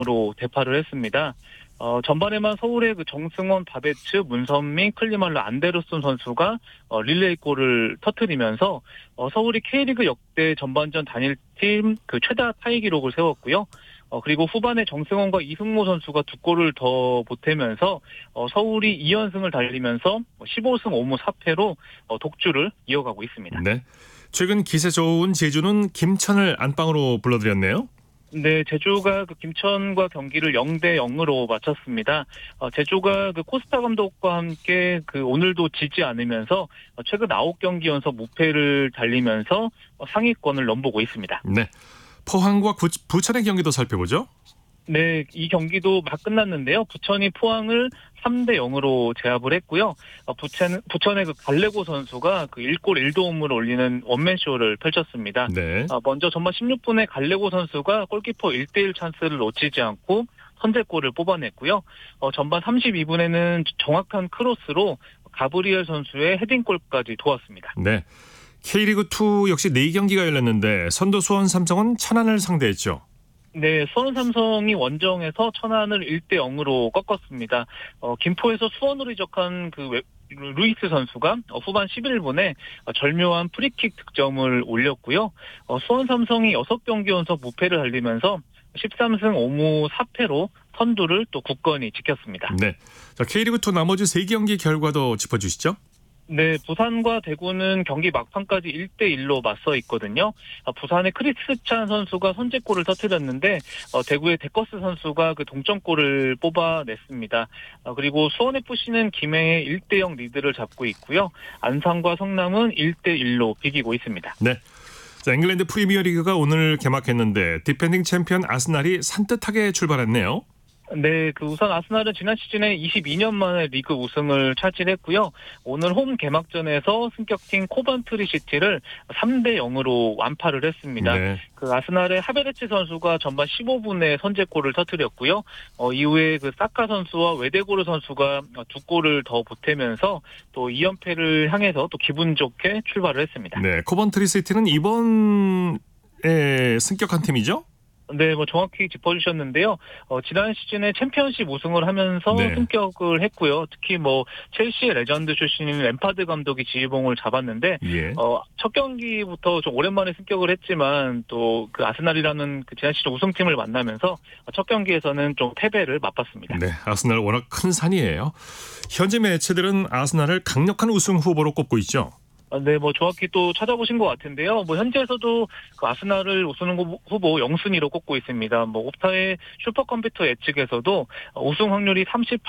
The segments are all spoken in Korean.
로 대파를 했습니다. 전반에만 서울의 그 정승원, 바베츠, 문선민, 클리말로 안데르손 선수가 릴레이골을 터뜨리면서 서울이 K리그 역대 전반전 단일팀 그 최다 타이 기록을 세웠고요. 그리고 후반에 정승원과 이승모 선수가 두 골을 더 보태면서 서울이 2연승을 달리면서 15승 5무 4패로 독주를 이어가고 있습니다. 네. 최근 기세 좋은 제주는 김천을 안방으로 불러들였네요. 네, 제주가 그 김천과 경기를 0대 0으로 마쳤습니다. 제주가 그 코스타 감독과 함께 그 오늘도 지지 않으면서 최근 9경기 연속 무패를 달리면서 상위권을 넘보고 있습니다. 네. 포항과 부천의 경기도 살펴보죠. 네, 이 경기도 막 끝났는데요. 부천이 포항을 3대 0으로 제압을 했고요. 부천의 그 갈레고 선수가 그 1골 1도움을 올리는 원맨쇼를 펼쳤습니다. 네. 먼저 전반 16분에 갈레고 선수가 골키퍼 1대1 찬스를 놓치지 않고 선제골을 뽑아냈고요. 전반 32분에는 정확한 크로스로 가브리엘 선수의 헤딩골까지 도왔습니다. 네. K리그2 역시 4경기가 열렸는데 선두 수원 삼성은 천안을 상대했죠. 네, 수원 삼성이 원정에서 천안을 1대 0으로 꺾었습니다. 김포에서 수원으로 이적한 그 루이스 선수가 후반 11분에 절묘한 프리킥 득점을 올렸고요. 수원 삼성이 6경기 연속 무패를 달리면서 13승 5무 4패로 선두를 또 굳건히 지켰습니다. 네. 자, K리그2 나머지 3경기 결과도 짚어주시죠. 네, 부산과 대구는 경기 막판까지 1대 1로 맞서 있거든요. 부산의 크리스찬 선수가 선제골을 터뜨렸는데 대구의 데커스 선수가 그 동점골을 뽑아냈습니다. 그리고 수원FC는 김해의 1대 0 리드를 잡고 있고요. 안산과 성남은 1대 1로 비기고 있습니다. 네. 자, 잉글랜드 프리미어리그가 오늘 개막했는데 디펜딩 챔피언 아스날이 산뜻하게 출발했네요. 네, 그 우선 아스날은 지난 시즌에 22년 만에 리그 우승을 차지했고요. 오늘 홈 개막전에서 승격팀 코번트리 시티를 3대 0으로 완파를 했습니다. 네. 그 아스날의 하베르츠 선수가 전반 15분에 선제골을 터뜨렸고요. 이후에 그 사카 선수와 웨데고르 선수가 두 골을 더 보태면서 또 2연패를 향해서 또 기분 좋게 출발을 했습니다. 네, 코번트리 시티는 이번에 승격한 팀이죠? 네, 뭐 정확히 짚어주셨는데요. 지난 시즌에 챔피언십 우승을 하면서 네. 승격을 했고요. 특히 뭐 첼시의 레전드 출신인 램파드 감독이 지휘봉을 잡았는데 예. 첫 경기부터 좀 오랜만에 승격을 했지만 또 그 아스날이라는 그 지난 시즌 우승팀을 만나면서 첫 경기에서는 좀 패배를 맛봤습니다. 네, 아스날 워낙 큰 산이에요. 현재 매체들은 아스날을 강력한 우승 후보로 꼽고 있죠. 네, 뭐 정확히 또 찾아보신 것 같은데요. 뭐 현지에서도 그 아스날을 우승 후보 0순위로 꼽고 있습니다. 뭐 옵타의 슈퍼컴퓨터 예측에서도 우승 확률이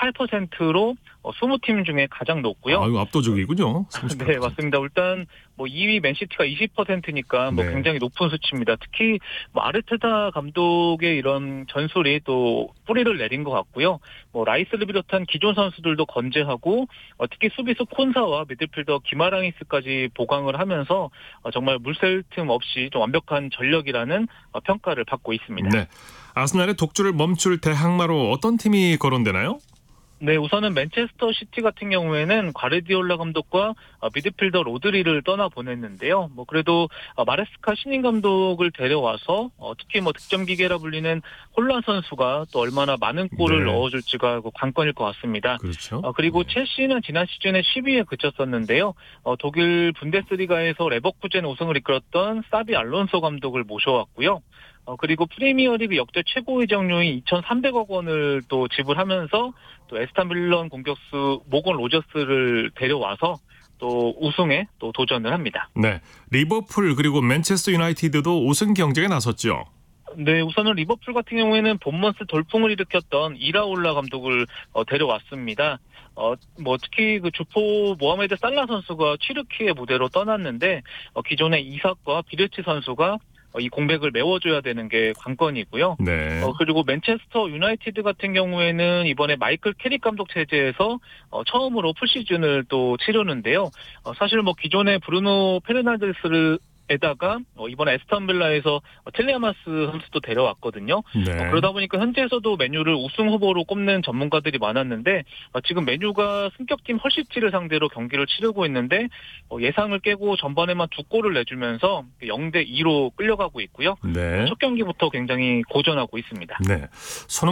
38%로 20팀 중에 가장 높고요. 아유, 압도적이군요. 38%. 네, 맞습니다. 일단 뭐 2위 맨시티가 20%니까 뭐 네. 굉장히 높은 수치입니다. 특히 뭐 아르테타 감독의 이런 전술이 또 뿌리를 내린 것 같고요. 뭐 라이스를 비롯한 기존 선수들도 건재하고 특히 수비수 콘사와 미드필더 기마랑이스까지 보강을 하면서 정말 물샐 틈 없이 좀 완벽한 전력이라는 평가를 받고 있습니다. 네, 아스날의 독주를 멈출 대항마로 어떤 팀이 거론되나요? 네, 우선은 맨체스터 시티 같은 경우에는 과르디올라 감독과 미드필더 로드리를 떠나보냈는데요. 뭐 그래도 마레스카 신인 감독을 데려와서 특히 뭐 득점 기계라 불리는 홀란 선수가 또 얼마나 많은 골을 네. 넣어줄지가 관건일 것 같습니다. 그렇죠. 그리고 첼시는 지난 시즌에 10위에 그쳤었는데요. 독일 분데스리가에서 레버쿠젠 우승을 이끌었던 사비 알론소 감독을 모셔왔고요. 그리고 프리미어리그 역대 최고 이적료인 2,300억 원을 또 지불하면서 또 에스턴 빌런 공격수 모건 로저스를 데려와서 또 우승에 또 도전을 합니다. 네, 리버풀 그리고 맨체스터 유나이티드도 우승 경쟁에 나섰죠. 네, 우선은 리버풀 같은 경우에는 본머스 돌풍을 일으켰던 이라올라 감독을 데려왔습니다. 뭐 특히 그 주포 모하메드 살라 선수가 취르키의 무대로 떠났는데 기존의 이삭과 비르치 선수가 이 공백을 메워줘야 되는 게 관건이고요. 네. 그리고 맨체스터 유나이티드 같은 경우에는 이번에 마이클 캐릭 감독 체제에서 처음으로 풀시즌을 또 치르는데요. 사실 뭐 기존의 브루노 페르난데스를 에다가 이번에 에스턴 빌라에서 틸레마스 선수도 데려왔거든요. 네. 그러다 보니까 현지에서도 맨유를 우승 후보로 꼽는 전문가들이 많았는데 지금 맨유가 승격팀 헐시티를 상대로 경기를 치르고 있는데 예상을 깨고 전반에만 2골을 내주면서 0대2로 끌려가고 있고요. 네. 첫 경기부터 굉장히 고전하고 있습니다. 네.